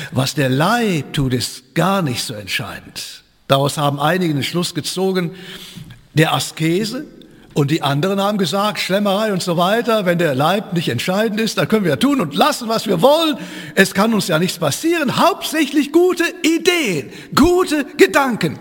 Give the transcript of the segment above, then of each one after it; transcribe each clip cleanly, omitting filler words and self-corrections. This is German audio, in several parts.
Was der Leib tut, ist gar nicht so entscheidend. Daraus haben einige den Schluss gezogen, der Askese, und die anderen haben gesagt, Schlemmerei und so weiter, wenn der Leib nicht entscheidend ist, dann können wir ja tun und lassen, was wir wollen. Es kann uns ja nichts passieren. Hauptsächlich gute Ideen, gute Gedanken.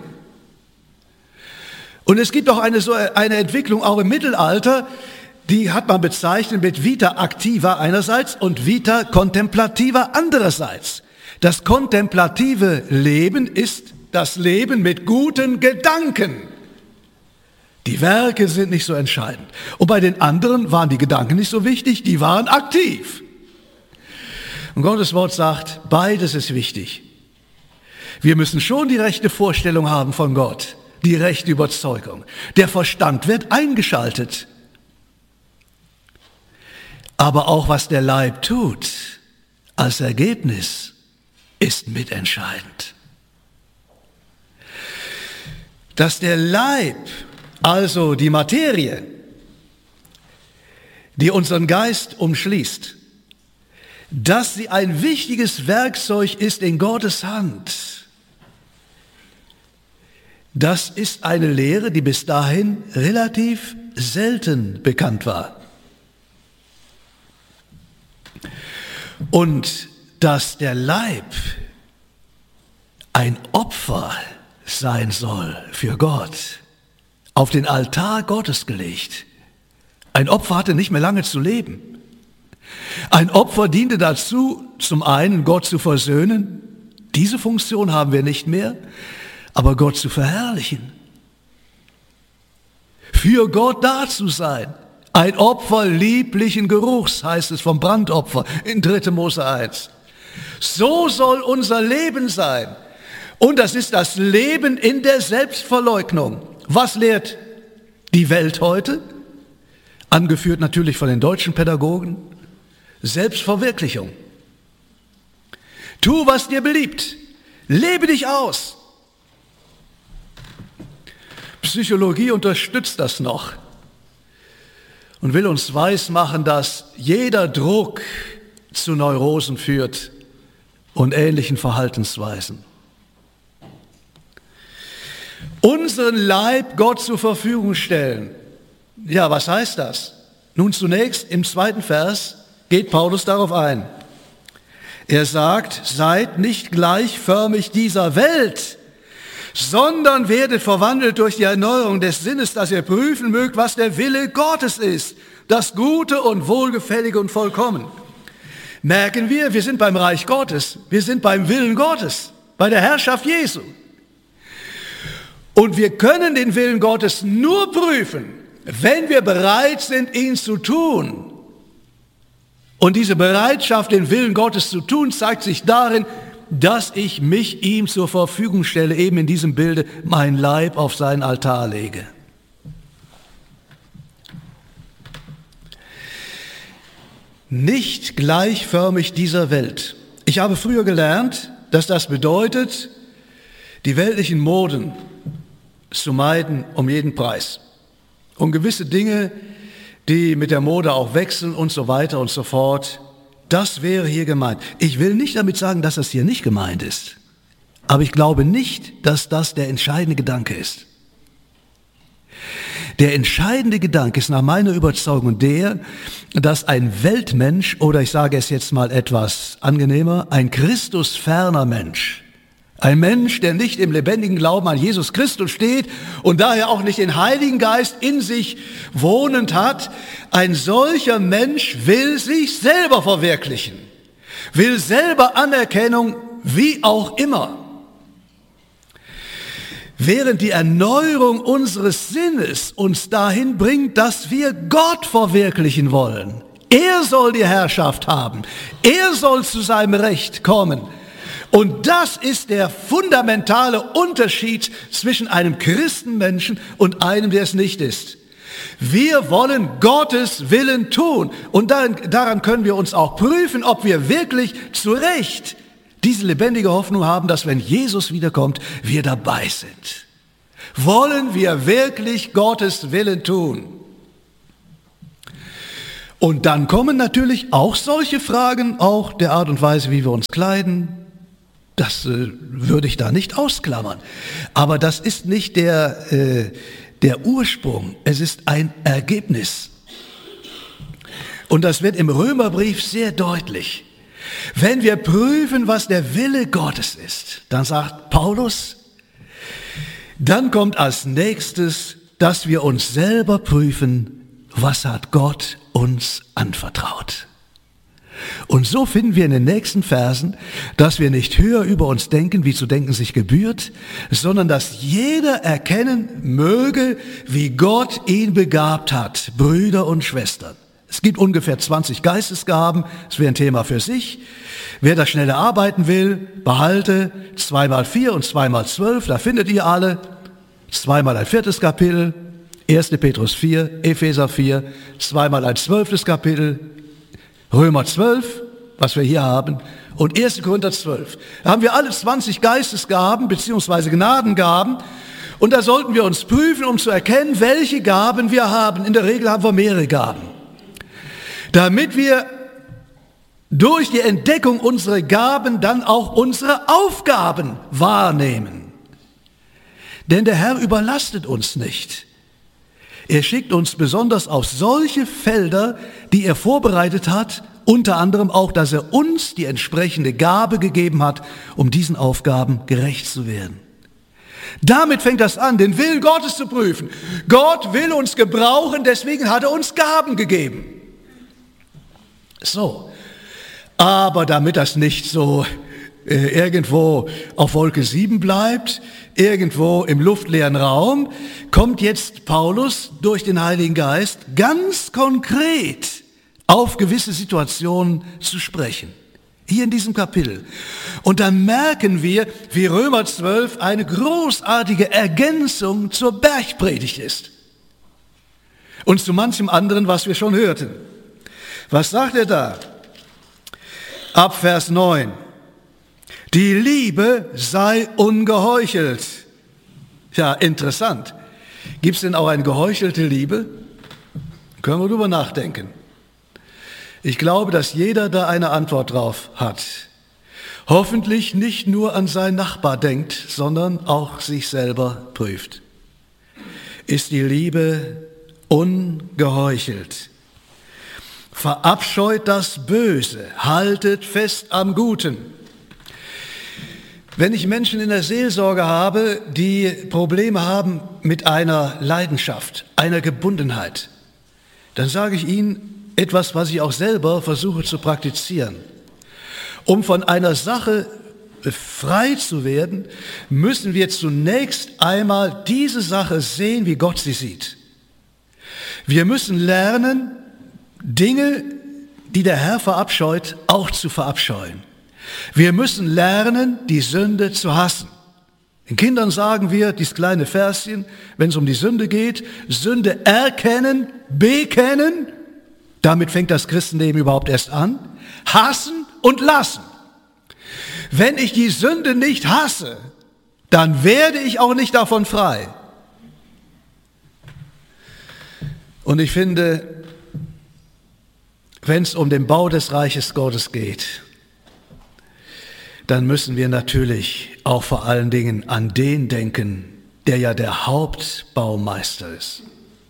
Und es gibt auch eine Entwicklung auch im Mittelalter, die hat man bezeichnet mit Vita activa einerseits und Vita contemplativa andererseits. Das kontemplative Leben ist das Leben mit guten Gedanken. Die Werke sind nicht so entscheidend. Und bei den anderen waren die Gedanken nicht so wichtig, die waren aktiv. Und Gottes Wort sagt, beides ist wichtig. Wir müssen schon die rechte Vorstellung haben von Gott, die rechte Überzeugung. Der Verstand wird eingeschaltet. Aber auch was der Leib tut, als Ergebnis, ist mitentscheidend. Dass der Leib, also die Materie, die unseren Geist umschließt, dass sie ein wichtiges Werkzeug ist in Gottes Hand, das ist eine Lehre, die bis dahin relativ selten bekannt war. Und dass der Leib ein Opfer sein soll für Gott, auf den Altar Gottes gelegt. Ein Opfer hatte nicht mehr lange zu leben. Ein Opfer diente dazu, zum einen Gott zu versöhnen, diese Funktion haben wir nicht mehr, aber Gott zu verherrlichen. Für Gott da zu sein. Ein Opfer lieblichen Geruchs, heißt es vom Brandopfer in 3. Mose 1. So soll unser Leben sein. Und das ist das Leben in der Selbstverleugnung. Was lehrt die Welt heute? Angeführt natürlich von den deutschen Pädagogen. Selbstverwirklichung. Tu, was dir beliebt. Lebe dich aus. Psychologie unterstützt das noch und will uns weismachen, dass jeder Druck zu Neurosen führt und ähnlichen Verhaltensweisen. Unseren Leib Gott zur Verfügung stellen. Ja, was heißt das? Nun zunächst im 2. Vers geht Paulus darauf ein. Er sagt, seid nicht gleichförmig dieser Welt, sondern werdet verwandelt durch die Erneuerung des Sinnes, dass ihr prüfen mögt, was der Wille Gottes ist, das Gute und Wohlgefällige und Vollkommen. Merken wir sind beim Reich Gottes, wir sind beim Willen Gottes, bei der Herrschaft Jesu. Und wir können den Willen Gottes nur prüfen, wenn wir bereit sind, ihn zu tun. Und diese Bereitschaft, den Willen Gottes zu tun, zeigt sich darin, dass ich mich ihm zur Verfügung stelle, eben in diesem Bilde, mein Leib auf seinen Altar lege. Nicht gleichförmig dieser Welt. Ich habe früher gelernt, dass das bedeutet, die weltlichen Moden zu meiden um jeden Preis. Und gewisse Dinge, die mit der Mode auch wechseln und so weiter und so fort, das wäre hier gemeint. Ich will nicht damit sagen, dass das hier nicht gemeint ist. Aber ich glaube nicht, dass das der entscheidende Gedanke ist. Der entscheidende Gedanke ist nach meiner Überzeugung der, dass ein Weltmensch, oder ich sage es jetzt mal etwas angenehmer, ein christusferner Mensch, ein Mensch, der nicht im lebendigen Glauben an Jesus Christus steht und daher auch nicht den Heiligen Geist in sich wohnend hat, ein solcher Mensch will sich selber verwirklichen, will selber Anerkennung, wie auch immer. Während die Erneuerung unseres Sinnes uns dahin bringt, dass wir Gott verwirklichen wollen. Er soll die Herrschaft haben, er soll zu seinem Recht kommen. Und das ist der fundamentale Unterschied zwischen einem Christenmenschen und einem, der es nicht ist. Wir wollen Gottes Willen tun. Und daran können wir uns auch prüfen, ob wir wirklich zu Recht diese lebendige Hoffnung haben, dass wenn Jesus wiederkommt, wir dabei sind. Wollen wir wirklich Gottes Willen tun? Und dann kommen natürlich auch solche Fragen, auch der Art und Weise, wie wir uns kleiden, Das würde ich da nicht ausklammern. Aber das ist nicht der Ursprung, es ist ein Ergebnis. Und das wird im Römerbrief sehr deutlich. Wenn wir prüfen, was der Wille Gottes ist, dann sagt Paulus, dann kommt als nächstes, dass wir uns selber prüfen, was hat Gott uns anvertraut. Und so finden wir in den nächsten Versen, dass wir nicht höher über uns denken, wie zu denken sich gebührt, sondern dass jeder erkennen möge, wie Gott ihn begabt hat, Brüder und Schwestern. Es gibt ungefähr 20 Geistesgaben, das wäre ein Thema für sich. Wer das schnelle arbeiten will, behalte 2x4 und 2x12, da findet ihr alle. 2-mal ein 4. Kapitel, 1. Petrus 4, Epheser 4, 2-mal ein 12. Kapitel, Römer 12, was wir hier haben, und 1. Korinther 12. Da haben wir alle 20 Geistesgaben bzw. Gnadengaben und da sollten wir uns prüfen, um zu erkennen, welche Gaben wir haben. In der Regel haben wir mehrere Gaben. Damit wir durch die Entdeckung unserer Gaben dann auch unsere Aufgaben wahrnehmen. Denn der Herr überlastet uns nicht. Er schickt uns besonders auf solche Felder, die er vorbereitet hat, unter anderem auch, dass er uns die entsprechende Gabe gegeben hat, um diesen Aufgaben gerecht zu werden. Damit fängt das an, den Willen Gottes zu prüfen. Gott will uns gebrauchen, deswegen hat er uns Gaben gegeben. So, aber damit das nicht so irgendwo auf Wolke 7 bleibt, irgendwo im luftleeren Raum, kommt jetzt Paulus durch den Heiligen Geist ganz konkret auf gewisse Situationen zu sprechen. Hier in diesem Kapitel. Und dann merken wir, wie Römer 12 eine großartige Ergänzung zur Bergpredigt ist. Und zu manchem anderen, was wir schon hörten. Was sagt er da? Ab Vers 9. Die Liebe sei ungeheuchelt. Ja, interessant. Gibt es denn auch eine geheuchelte Liebe? Können wir drüber nachdenken. Ich glaube, dass jeder da eine Antwort drauf hat. Hoffentlich nicht nur an seinen Nachbar denkt, sondern auch sich selber prüft. Ist die Liebe ungeheuchelt? Verabscheut das Böse, haltet fest am Guten. Wenn ich Menschen in der Seelsorge habe, die Probleme haben mit einer Leidenschaft, einer Gebundenheit, dann sage ich ihnen etwas, was ich auch selber versuche zu praktizieren. Um von einer Sache frei zu werden, müssen wir zunächst einmal diese Sache sehen, wie Gott sie sieht. Wir müssen lernen, Dinge, die der Herr verabscheut, auch zu verabscheuen. Wir müssen lernen, die Sünde zu hassen. Den Kindern sagen wir, dieses kleine Verschen, wenn es um die Sünde geht, Sünde erkennen, bekennen, damit fängt das Christenleben überhaupt erst an, hassen und lassen. Wenn ich die Sünde nicht hasse, dann werde ich auch nicht davon frei. Und ich finde, wenn es um den Bau des Reiches Gottes geht, dann müssen wir natürlich auch vor allen Dingen an den denken, der ja der Hauptbaumeister ist.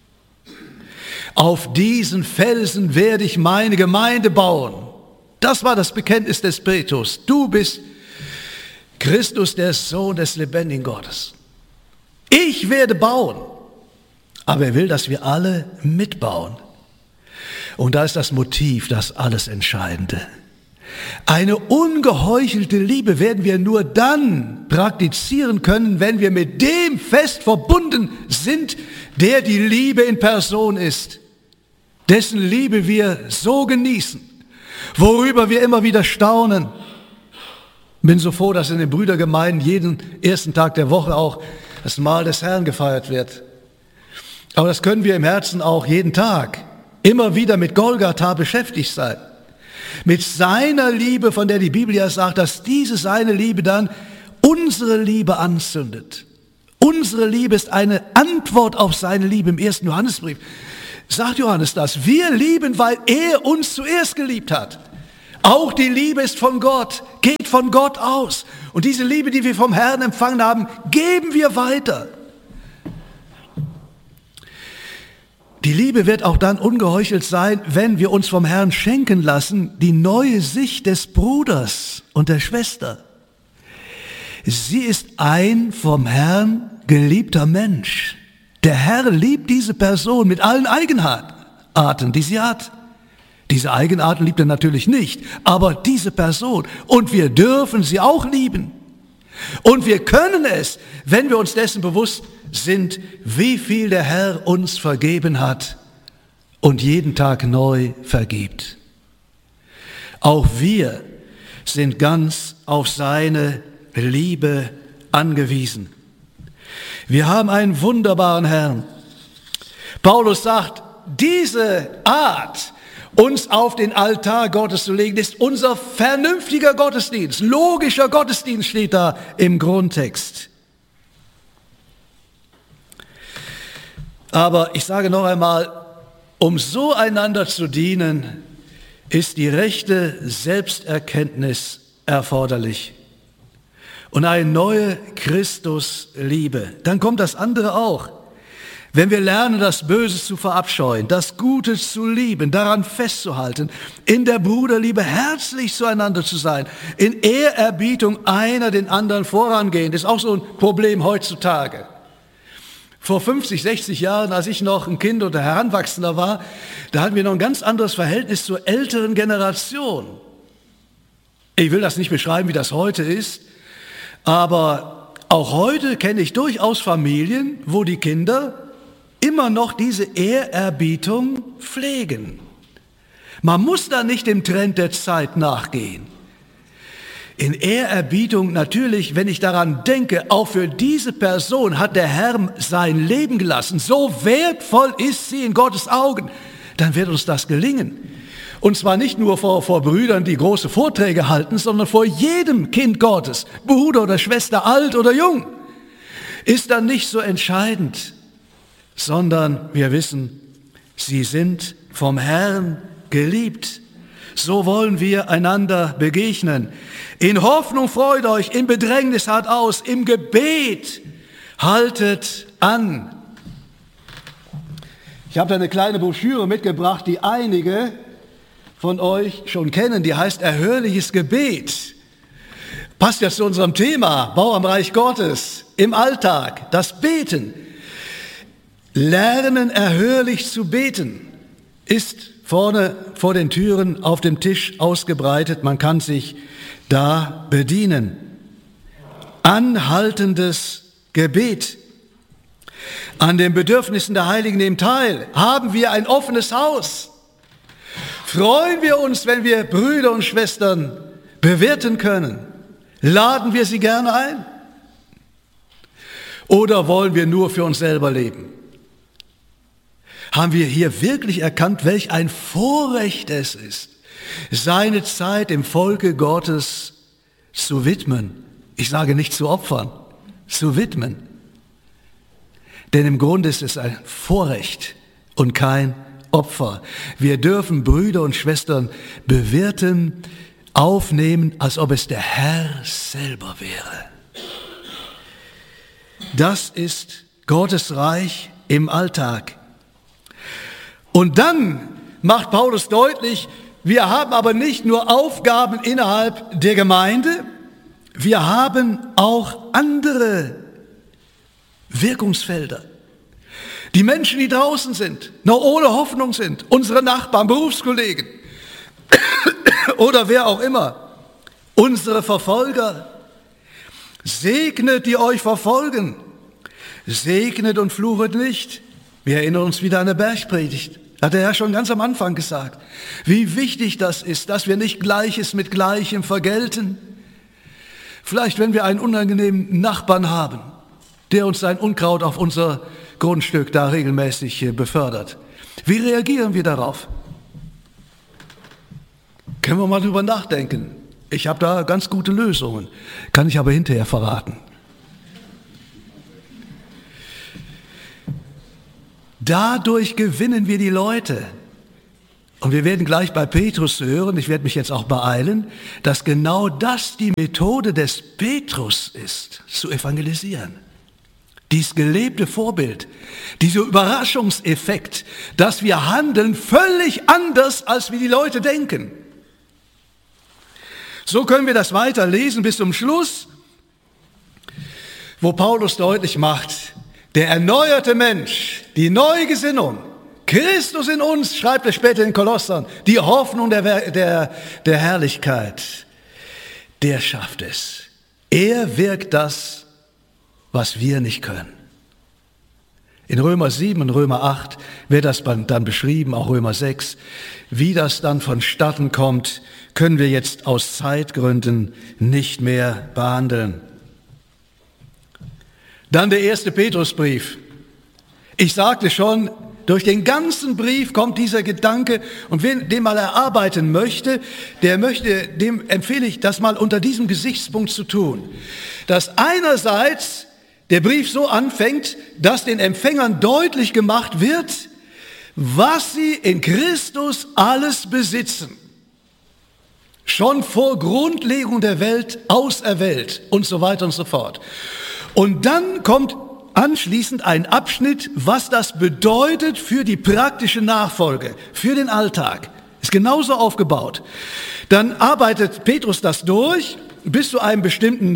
Auf diesen Felsen werde ich meine Gemeinde bauen. Das war das Bekenntnis des Petrus. Du bist Christus, der Sohn des lebendigen Gottes. Ich werde bauen. Aber er will, dass wir alle mitbauen. Und da ist das Motiv das alles Entscheidende. Eine ungeheuchelte Liebe werden wir nur dann praktizieren können, wenn wir mit dem fest verbunden sind, der die Liebe in Person ist, dessen Liebe wir so genießen, worüber wir immer wieder staunen. Bin so froh, dass in den Brüdergemeinden jeden ersten Tag der Woche auch das Mahl des Herrn gefeiert wird. Aber das können wir im Herzen auch jeden Tag immer wieder mit Golgatha beschäftigt sein. Mit seiner Liebe, von der die Bibel ja sagt, dass diese seine Liebe dann unsere Liebe anzündet. Unsere Liebe ist eine Antwort auf seine Liebe im 1. Johannesbrief. Sagt Johannes das, wir lieben, weil er uns zuerst geliebt hat. Auch die Liebe ist von Gott, geht von Gott aus. Und diese Liebe, die wir vom Herrn empfangen haben, geben wir weiter. Die Liebe wird auch dann ungeheuchelt sein, wenn wir uns vom Herrn schenken lassen, die neue Sicht des Bruders und der Schwester. Sie ist ein vom Herrn geliebter Mensch. Der Herr liebt diese Person mit allen Eigenarten, die sie hat. Diese Eigenarten liebt er natürlich nicht, aber diese Person. Und wir dürfen sie auch lieben. Und wir können es, wenn wir uns dessen bewusst sind, wie viel der Herr uns vergeben hat und jeden Tag neu vergibt. Auch wir sind ganz auf seine Liebe angewiesen. Wir haben einen wunderbaren Herrn. Paulus sagt, diese Art, uns auf den Altar Gottes zu legen, ist unser vernünftiger Gottesdienst. Logischer Gottesdienst steht da im Grundtext. Aber ich sage noch einmal, um so einander zu dienen, ist die rechte Selbsterkenntnis erforderlich. Und eine neue Christusliebe. Dann kommt das andere auch. Wenn wir lernen, das Böse zu verabscheuen, das Gute zu lieben, daran festzuhalten, in der Bruderliebe herzlich zueinander zu sein, in Ehrerbietung einer den anderen vorangehen, das ist auch so ein Problem heutzutage. Vor 50, 60 Jahren, als ich noch ein Kind oder Heranwachsender war, da hatten wir noch ein ganz anderes Verhältnis zur älteren Generation. Ich will das nicht beschreiben, wie das heute ist, aber auch heute kenne ich durchaus Familien, wo die Kinder immer noch diese Ehrerbietung pflegen. Man muss da nicht dem Trend der Zeit nachgehen. In Ehrerbietung natürlich, wenn ich daran denke, auch für diese Person hat der Herr sein Leben gelassen. So wertvoll ist sie in Gottes Augen. Dann wird uns das gelingen. Und zwar nicht nur vor Brüdern, die große Vorträge halten, sondern vor jedem Kind Gottes, Bruder oder Schwester, alt oder jung, ist dann nicht so entscheidend, sondern wir wissen, sie sind vom Herrn geliebt. So wollen wir einander begegnen. In Hoffnung freut euch, in Bedrängnis hart aus, im Gebet haltet an. Ich habe da eine kleine Broschüre mitgebracht, die einige von euch schon kennen, die heißt Erhörliches Gebet. Passt ja zu unserem Thema, Bau am Reich Gottes, im Alltag, das Beten. Lernen erhörlich zu beten ist vorne vor den Türen auf dem Tisch ausgebreitet. Man kann sich da bedienen. Anhaltendes Gebet. An den Bedürfnissen der Heiligen nehmen teil. Haben wir ein offenes Haus? Freuen wir uns, wenn wir Brüder und Schwestern bewirten können? Laden wir sie gerne ein? Oder wollen wir nur für uns selber leben? Haben wir hier wirklich erkannt, welch ein Vorrecht es ist, seine Zeit dem Volke Gottes zu widmen? Ich sage nicht zu opfern, zu widmen. Denn im Grunde ist es ein Vorrecht und kein Opfer. Wir dürfen Brüder und Schwestern bewirten, aufnehmen, als ob es der Herr selber wäre. Das ist Gottes Reich im Alltag. Und dann macht Paulus deutlich, wir haben aber nicht nur Aufgaben innerhalb der Gemeinde, wir haben auch andere Wirkungsfelder. Die Menschen, die draußen sind, noch ohne Hoffnung sind, unsere Nachbarn, Berufskollegen oder wer auch immer, unsere Verfolger. Segnet, die euch verfolgen, segnet und fluchet nicht. Wir erinnern uns wieder an eine Bergpredigt. Hat der Herr schon ganz am Anfang gesagt, wie wichtig das ist, dass wir nicht Gleiches mit Gleichem vergelten. Vielleicht, wenn wir einen unangenehmen Nachbarn haben, der uns sein Unkraut auf unser Grundstück da regelmäßig befördert. Wie reagieren wir darauf? Können wir mal drüber nachdenken. Ich habe da ganz gute Lösungen, kann ich aber hinterher verraten. Dadurch gewinnen wir die Leute. Und wir werden gleich bei Petrus hören, ich werde mich jetzt auch beeilen, dass genau das die Methode des Petrus ist, zu evangelisieren. Dieses gelebte Vorbild, dieser Überraschungseffekt, dass wir handeln völlig anders, als wie die Leute denken. So können wir das weiterlesen bis zum Schluss, wo Paulus deutlich macht, der erneuerte Mensch, die neue Gesinnung, Christus in uns, schreibt er später in Kolossern, die Hoffnung der Herrlichkeit, der schafft es. Er wirkt das, was wir nicht können. In Römer 7 und Römer 8 wird das dann beschrieben, auch Römer 6. Wie das dann vonstatten kommt, können wir jetzt aus Zeitgründen nicht mehr behandeln. Dann der erste Petrusbrief. Ich sagte schon, durch den ganzen Brief kommt dieser Gedanke, und wer den mal erarbeiten möchte, dem empfehle ich, das mal unter diesem Gesichtspunkt zu tun. Dass einerseits der Brief so anfängt, dass den Empfängern deutlich gemacht wird, was sie in Christus alles besitzen. Schon vor Grundlegung der Welt auserwählt und so weiter und so fort. Und dann kommt anschließend ein Abschnitt, was das bedeutet für die praktische Nachfolge, für den Alltag. Ist genauso aufgebaut. Dann arbeitet Petrus das durch bis zu einem bestimmten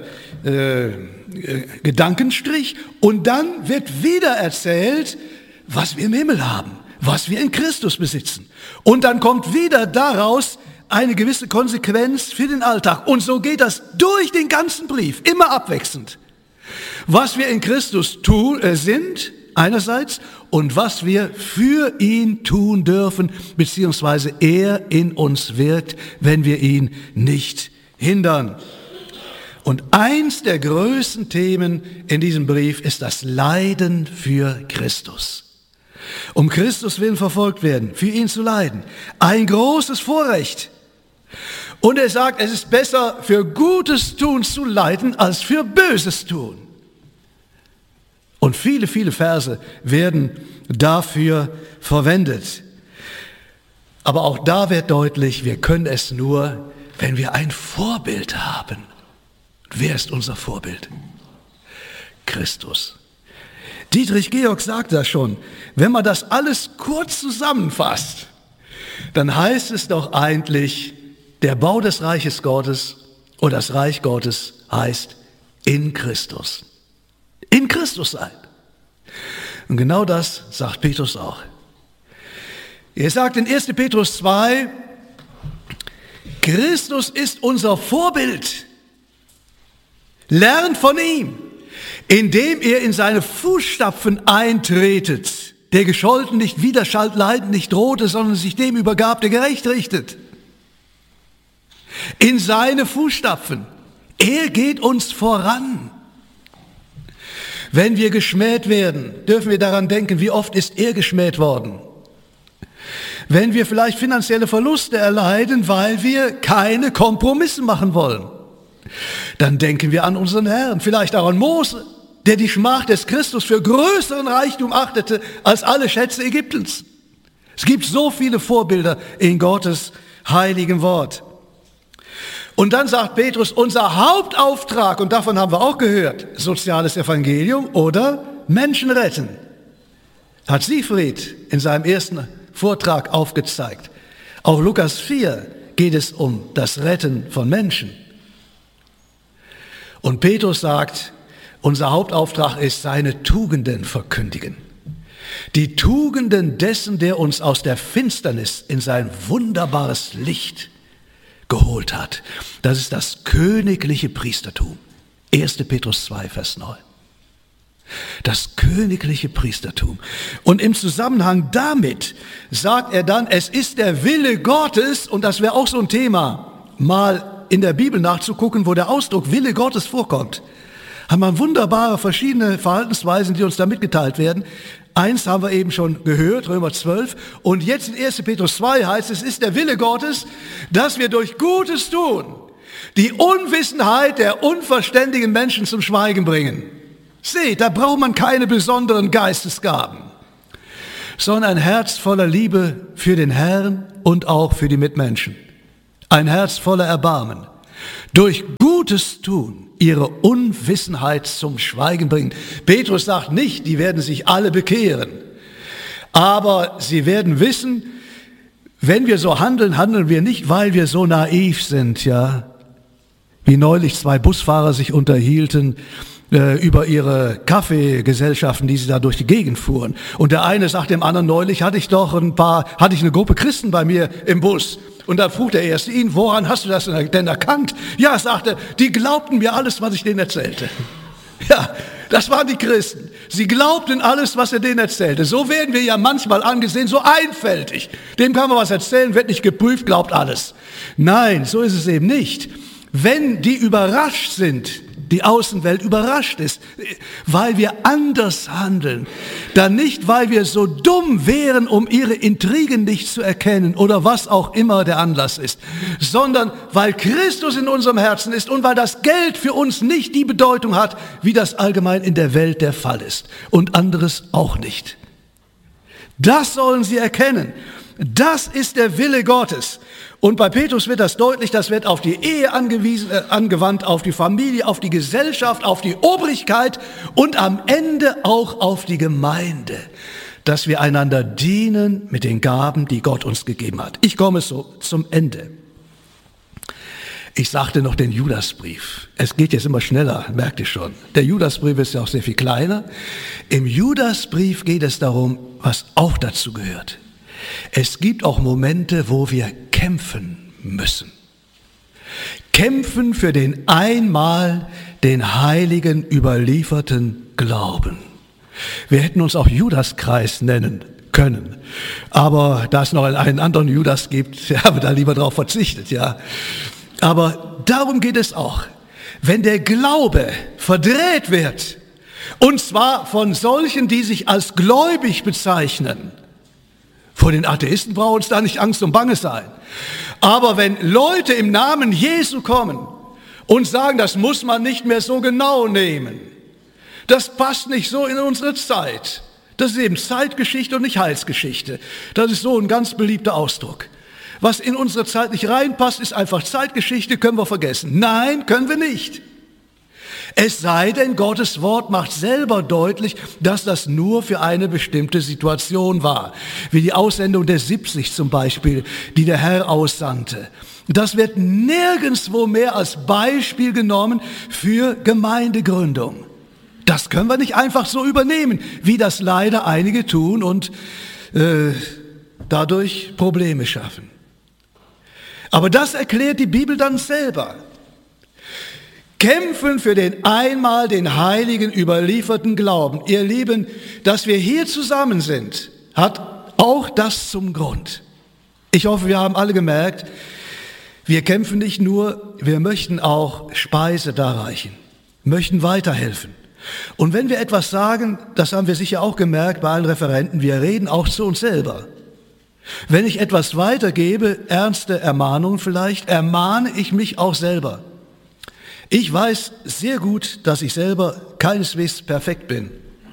Gedankenstrich, und dann wird wieder erzählt, was wir im Himmel haben, was wir in Christus besitzen. Und dann kommt wieder daraus eine gewisse Konsequenz für den Alltag. Und so geht das durch den ganzen Brief, immer abwechselnd. Was wir in Christus sind, einerseits, und was wir für ihn tun dürfen, beziehungsweise er in uns wirkt, wenn wir ihn nicht hindern. Und eins der größten Themen in diesem Brief ist das Leiden für Christus. Um Christus willen verfolgt werden, für ihn zu leiden. Ein großes Vorrecht. Und er sagt, es ist besser für Gutes tun zu leiden, als für Böses tun. Und viele, viele Verse werden dafür verwendet. Aber auch da wird deutlich, wir können es nur, wenn wir ein Vorbild haben. Wer ist unser Vorbild? Christus. Dietrich Georg sagt das schon. Wenn man das alles kurz zusammenfasst, dann heißt es doch eigentlich, der Bau des Reiches Gottes oder das Reich Gottes heißt in Christus. In Christus sein. Und genau das sagt Petrus auch. Er sagt in 1. Petrus 2, Christus ist unser Vorbild. Lernt von ihm, indem ihr in seine Fußstapfen eintretet, der gescholten nicht widerschallt, leidend nicht drohte, sondern sich dem übergab, der gerecht richtet. In seine Fußstapfen. Er geht uns voran. Wenn wir geschmäht werden, dürfen wir daran denken, wie oft ist er geschmäht worden. Wenn wir vielleicht finanzielle Verluste erleiden, weil wir keine Kompromisse machen wollen, dann denken wir an unseren Herrn, vielleicht auch an Mose, der die Schmach des Christus für größeren Reichtum achtete als alle Schätze Ägyptens. Es gibt so viele Vorbilder in Gottes heiligem Wort. Und dann sagt Petrus, unser Hauptauftrag, und davon haben wir auch gehört, soziales Evangelium oder Menschen retten, hat Siegfried in seinem ersten Vortrag aufgezeigt. Auch Lukas 4 geht es um das Retten von Menschen. Und Petrus sagt, unser Hauptauftrag ist, seine Tugenden verkündigen. Die Tugenden dessen, der uns aus der Finsternis in sein wunderbares Licht geholt hat. Das ist das königliche Priestertum. 1. Petrus 2, Vers 9. Das königliche Priestertum. Und im Zusammenhang damit sagt er dann, es ist der Wille Gottes, und das wäre auch so ein Thema, mal in der Bibel nachzugucken, wo der Ausdruck Wille Gottes vorkommt. Haben wir wunderbare verschiedene Verhaltensweisen, die uns da mitgeteilt werden. Eins haben wir eben schon gehört, Römer 12. Und jetzt in 1. Petrus 2 heißt es, ist der Wille Gottes, dass wir durch Gutes tun die Unwissenheit der unverständigen Menschen zum Schweigen bringen. Seht, da braucht man keine besonderen Geistesgaben. sondern ein Herz voller Liebe für den Herrn und auch für die Mitmenschen. Ein Herz voller Erbarmen. Durch Gutes tun ihre Unwissenheit zum Schweigen bringen. Petrus sagt nicht, die werden sich alle bekehren. Aber sie werden wissen, wenn wir so handeln, handeln wir nicht, weil wir so naiv sind, ja. Wie neulich 2 Busfahrer sich unterhielten über ihre Kaffeegesellschaften, die sie da durch die Gegend fuhren. Und der eine sagt dem anderen, neulich hatte ich eine Gruppe Christen bei mir im Bus. Und dann frug der Erste ihn, woran hast du das denn erkannt? Ja, sagte, die glaubten mir alles, was ich denen erzählte. Ja, das waren die Christen. Sie glaubten alles, was er denen erzählte. So werden wir ja manchmal angesehen, so einfältig. Dem kann man was erzählen, wird nicht geprüft, glaubt alles. Nein, so ist es eben nicht. Wenn die überrascht sind, die Außenwelt überrascht ist, weil wir anders handeln, dann nicht, weil wir so dumm wären, um ihre Intrigen nicht zu erkennen oder was auch immer der Anlass ist, sondern weil Christus in unserem Herzen ist und weil das Geld für uns nicht die Bedeutung hat, wie das allgemein in der Welt der Fall ist und anderes auch nicht. Das sollen sie erkennen. Das ist der Wille Gottes. Und bei Petrus wird das deutlich, das wird auf die Ehe angewandt, auf die Familie, auf die Gesellschaft, auf die Obrigkeit und am Ende auch auf die Gemeinde, dass wir einander dienen mit den Gaben, die Gott uns gegeben hat. Ich komme so zum Ende. Ich sagte noch den Judasbrief. Es geht jetzt immer schneller, merkt ihr schon. Der Judasbrief ist ja auch sehr viel kleiner. Im Judasbrief geht es darum, was auch dazu gehört. Es gibt auch Momente, wo wir kämpfen müssen. Kämpfen für den einmal den Heiligen überlieferten Glauben. Wir hätten uns auch Judaskreis nennen können. Aber da es noch einen anderen Judas gibt, haben wir da lieber darauf verzichtet, ja. Aber darum geht es auch. Wenn der Glaube verdreht wird, und zwar von solchen, die sich als gläubig bezeichnen, vor den Atheisten brauchen uns da nicht Angst und Bange sein. Aber wenn Leute im Namen Jesu kommen und sagen, das muss man nicht mehr so genau nehmen, das passt nicht so in unsere Zeit. Das ist eben Zeitgeschichte und nicht Heilsgeschichte. Das ist so ein ganz beliebter Ausdruck. Was in unsere Zeit nicht reinpasst, ist einfach Zeitgeschichte, können wir vergessen. Nein, können wir nicht. Es sei denn, Gottes Wort macht selber deutlich, dass das nur für eine bestimmte Situation war. Wie die Aussendung der 70 zum Beispiel, die der Herr aussandte. Das wird nirgendwo mehr als Beispiel genommen für Gemeindegründung. Das können wir nicht einfach so übernehmen, wie das leider einige tun und dadurch Probleme schaffen. Aber das erklärt die Bibel dann selber. Kämpfen für den einmal den Heiligen überlieferten Glauben. Ihr Lieben, dass wir hier zusammen sind, hat auch das zum Grund. Ich hoffe, wir haben alle gemerkt, wir kämpfen nicht nur, wir möchten auch Speise darreichen, möchten weiterhelfen. Und wenn wir etwas sagen, das haben wir sicher auch gemerkt bei allen Referenten, wir reden auch zu uns selber. Wenn ich etwas weitergebe, ernste Ermahnungen vielleicht, ermahne ich mich auch selber. Ich weiß sehr gut, dass ich selber keineswegs perfekt bin.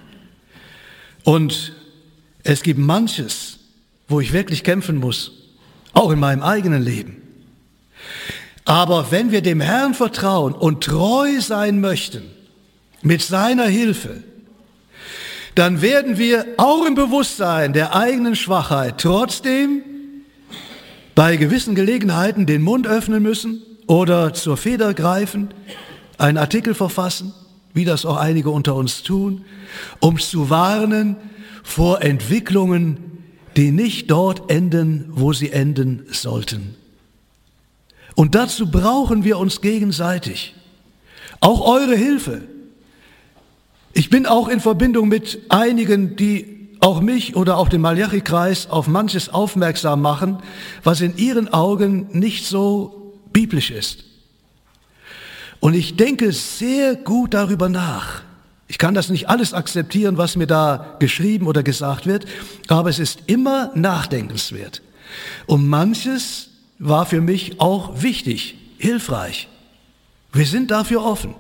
Und es gibt manches, wo ich wirklich kämpfen muss, auch in meinem eigenen Leben. Aber wenn wir dem Herrn vertrauen und treu sein möchten, mit seiner Hilfe, dann werden wir auch im Bewusstsein der eigenen Schwachheit trotzdem bei gewissen Gelegenheiten den Mund öffnen müssen oder zur Feder greifen, einen Artikel verfassen, wie das auch einige unter uns tun, um zu warnen vor Entwicklungen, die nicht dort enden, wo sie enden sollten. Und dazu brauchen wir uns gegenseitig. Auch eure Hilfe. Ich bin auch in Verbindung mit einigen, die auch mich oder auch den Malachi-Kreis auf manches aufmerksam machen, was in ihren Augen nicht so biblisch ist. Und ich denke sehr gut darüber nach. Ich kann das nicht alles akzeptieren, was mir da geschrieben oder gesagt wird, aber es ist immer nachdenkenswert. Und manches war für mich auch wichtig, hilfreich. Wir sind dafür offen.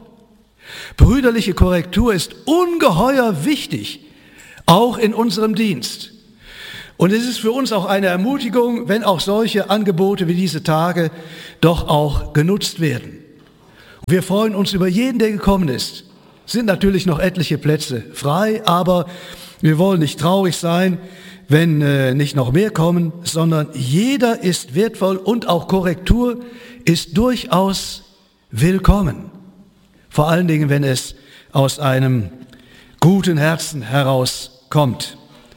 Brüderliche Korrektur ist ungeheuer wichtig, auch in unserem Dienst. Und es ist für uns auch eine Ermutigung, wenn auch solche Angebote wie diese Tage doch auch genutzt werden. Und wir freuen uns über jeden, der gekommen ist. Es sind natürlich noch etliche Plätze frei, aber wir wollen nicht traurig sein, wenn nicht noch mehr kommen, sondern jeder ist wertvoll und auch Korrektur ist durchaus willkommen. Vor allen Dingen, wenn es aus einem guten Herzen herauskommt.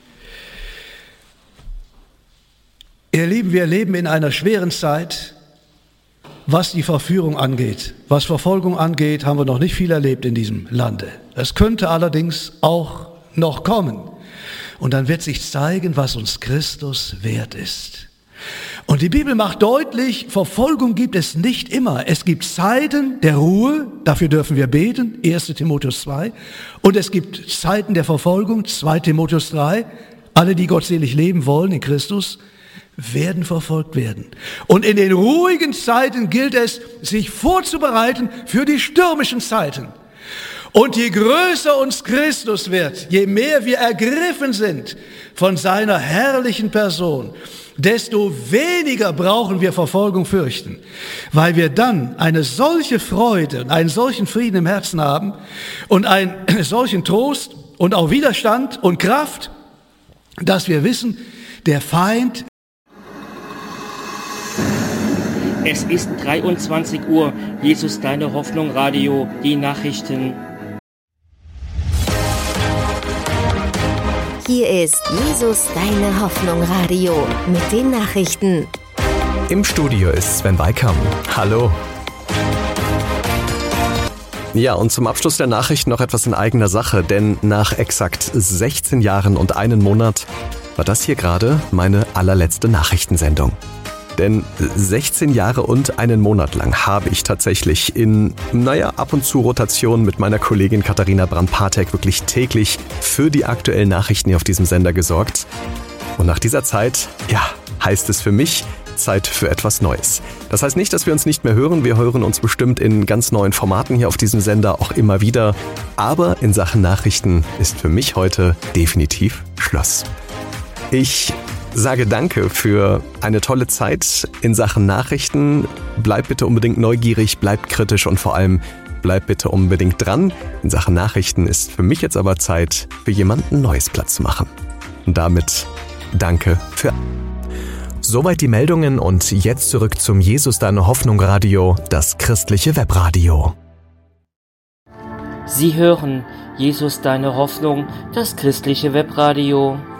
Ihr Lieben, wir leben in einer schweren Zeit, was die Verführung angeht. Was Verfolgung angeht, haben wir noch nicht viel erlebt in diesem Lande. Es könnte allerdings auch noch kommen. Und dann wird sich zeigen, was uns Christus wert ist. Und die Bibel macht deutlich, Verfolgung gibt es nicht immer. Es gibt Zeiten der Ruhe, dafür dürfen wir beten, 1. Timotheus 2. Und es gibt Zeiten der Verfolgung, 2. Timotheus 3. Alle, die gottselig leben wollen in Christus, werden verfolgt werden. Und in den ruhigen Zeiten gilt es, sich vorzubereiten für die stürmischen Zeiten. Und je größer uns Christus wird, je mehr wir ergriffen sind von seiner herrlichen Person, desto weniger brauchen wir Verfolgung fürchten, weil wir dann eine solche Freude und einen solchen Frieden im Herzen haben und einen solchen Trost und auch Widerstand und Kraft, dass wir wissen, der Feind. Es ist 23 Uhr. Jesus, deine Hoffnung, Radio, die Nachrichten. Hier ist Jesus, deine Hoffnung, Radio mit den Nachrichten. Im Studio ist Sven Weikam. Hallo. Ja, und zum Abschluss der Nachrichten noch etwas in eigener Sache, denn nach exakt 16 Jahren und 1 Monat war das hier gerade meine allerletzte Nachrichtensendung. Denn 16 Jahre und 1 Monat lang habe ich tatsächlich in, ab und zu Rotation mit meiner Kollegin Katharina Brand-Patek wirklich täglich für die aktuellen Nachrichten hier auf diesem Sender gesorgt. Und nach dieser Zeit, heißt es für mich, Zeit für etwas Neues. Das heißt nicht, dass wir uns nicht mehr hören. Wir hören uns bestimmt in ganz neuen Formaten hier auf diesem Sender auch immer wieder. Aber in Sachen Nachrichten ist für mich heute definitiv Schluss. Ich sage danke für eine tolle Zeit in Sachen Nachrichten. Bleibt bitte unbedingt neugierig, bleibt kritisch und vor allem bleibt bitte unbedingt dran. In Sachen Nachrichten ist für mich jetzt aber Zeit, für jemanden Neues Platz zu machen. Und damit danke für... Soweit die Meldungen und jetzt zurück zum Jesus, deine Hoffnung Radio, das christliche Webradio. Sie hören Jesus, deine Hoffnung, das christliche Webradio.